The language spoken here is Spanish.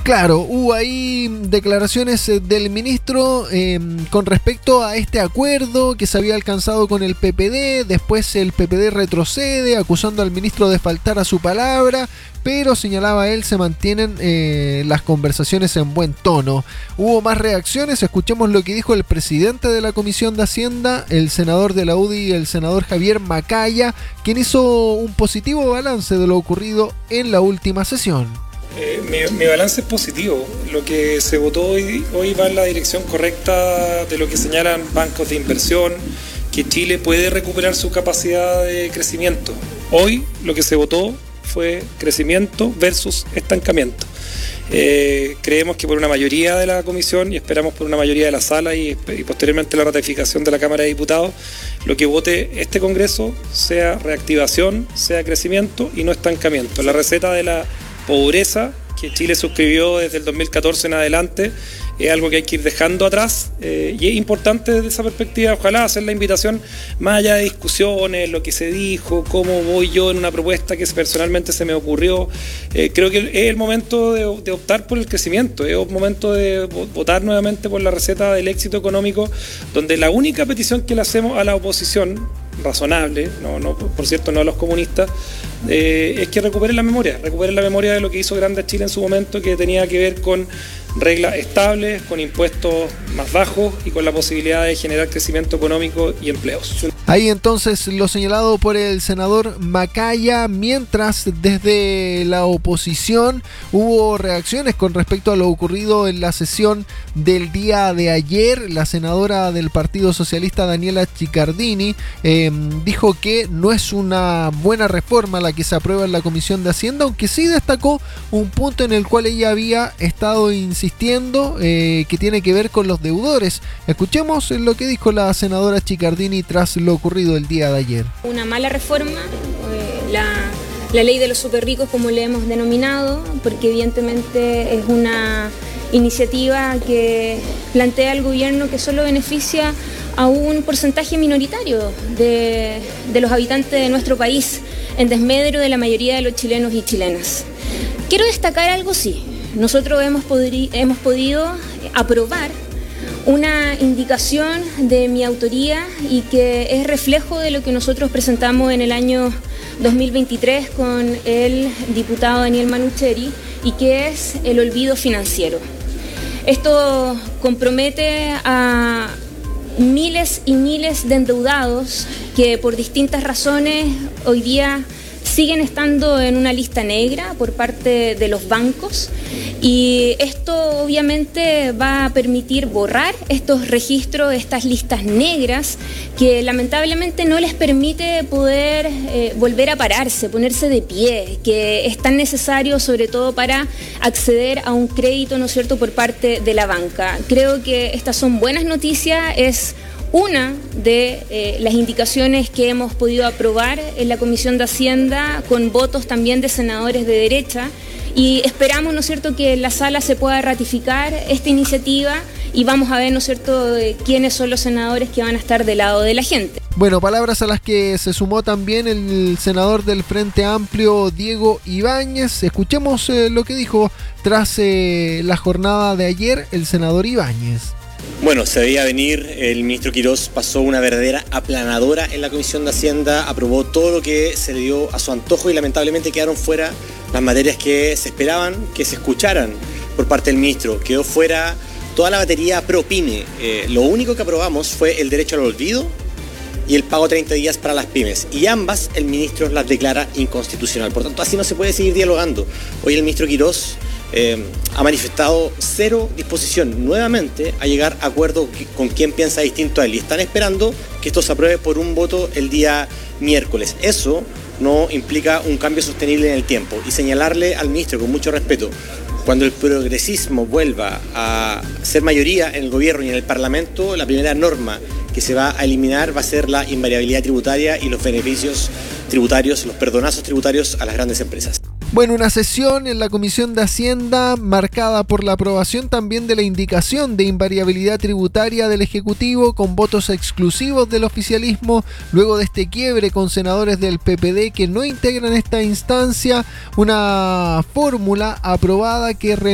Claro, hubo ahí declaraciones del ministro con respecto a este acuerdo que se había alcanzado con el PPD. Después el PPD retrocede acusando al ministro de faltar a su palabra, pero señalaba él, se mantienen las conversaciones en buen tono. Hubo más reacciones, escuchemos lo que dijo el presidente de la Comisión de Hacienda, el senador de la UDI, el senador Javier Macaya, quien hizo un positivo balance de lo ocurrido en la última sesión. Mi balance es positivo. Lo que se votó hoy va en la dirección correcta de lo que señalan bancos de inversión, que Chile puede recuperar su capacidad de crecimiento. Hoy lo que se votó fue crecimiento versus estancamiento. Creemos que por una mayoría de la comisión y esperamos por una mayoría de la sala y posteriormente la ratificación de la Cámara de Diputados, lo que vote este Congreso sea reactivación, sea crecimiento y no estancamiento. La receta de la pobreza que Chile suscribió desde el 2014 en adelante es algo que hay que ir dejando atrás y es importante desde esa perspectiva, ojalá hacer la invitación más allá de discusiones, lo que se dijo, cómo voy yo en una propuesta que personalmente se me ocurrió. Creo que es el momento de optar por el crecimiento, es el momento de votar nuevamente por la receta del éxito económico, donde la única petición que le hacemos a la oposición, razonable, por cierto no a los comunistas, es que recuperen la memoria de lo que hizo grande a Chile en su momento, que tenía que ver con reglas estables, con impuestos más bajos y con la posibilidad de generar crecimiento económico y empleos. Ahí entonces lo señalado por el senador Macaya, mientras desde la oposición hubo reacciones con respecto a lo ocurrido en la sesión del día de ayer. La senadora del Partido Socialista, Daniela Chiccardini, dijo que no es una buena reforma la que se aprueba en la Comisión de Hacienda, aunque sí destacó un punto en el cual ella había estado insistiendo, que tiene que ver con los deudores. Escuchemos lo que dijo la senadora Chiccardini tras lo ocurrido el día de ayer. Una mala reforma, la ley de los superricos, como le hemos denominado, porque evidentemente es una iniciativa que plantea al gobierno que solo beneficia a un porcentaje minoritario de los habitantes de nuestro país, en desmedro de la mayoría de los chilenos y chilenas. Quiero destacar algo, sí. Nosotros hemos podido aprobar una indicación de mi autoría y que es reflejo de lo que nosotros presentamos en el año 2023 con el diputado Daniel Manucheri, y que es el olvido financiero. Esto compromete a miles y miles de endeudados que por distintas razones hoy día siguen estando en una lista negra por parte de los bancos, y esto obviamente va a permitir borrar estos registros, estas listas negras que lamentablemente no les permite poder volver a pararse, ponerse de pie, que es tan necesario sobre todo para acceder a un crédito, ¿no es cierto?, por parte de la banca. Creo que estas son buenas noticias, es una de las indicaciones que hemos podido aprobar en la Comisión de Hacienda con votos también de senadores de derecha, y esperamos, ¿no es cierto?, que en la sala se pueda ratificar esta iniciativa y vamos a ver, ¿no es cierto?, quiénes son los senadores que van a estar del lado de la gente. Bueno, palabras a las que se sumó también el senador del Frente Amplio, Diego Ibáñez. Escuchemos lo que dijo tras la jornada de ayer el senador Ibáñez. Bueno, se veía venir, el ministro Quirós pasó una verdadera aplanadora en la Comisión de Hacienda, aprobó todo lo que se le dio a su antojo y lamentablemente quedaron fuera las materias que se esperaban que se escucharan por parte del ministro. Quedó fuera toda la batería pro-pyme. Lo único que aprobamos fue el derecho al olvido y el pago 30 días para las pymes, y ambas el ministro las declara inconstitucional. Por tanto, así no se puede seguir dialogando. Hoy el ministro Quirós ha manifestado cero disposición nuevamente a llegar a acuerdo con quien piensa distinto a él, y están esperando que esto se apruebe por un voto el día miércoles. Eso no implica un cambio sostenible en el tiempo, y señalarle al ministro con mucho respeto: cuando el progresismo vuelva a ser mayoría en el gobierno y en el Parlamento, la primera norma que se va a eliminar va a ser la invariabilidad tributaria y los beneficios tributarios, los perdonazos tributarios a las grandes empresas. Bueno, una sesión en la Comisión de Hacienda marcada por la aprobación también de la indicación de invariabilidad tributaria del Ejecutivo, con votos exclusivos del oficialismo, luego de este quiebre con senadores del PPD que no integran esta instancia, una fórmula aprobada que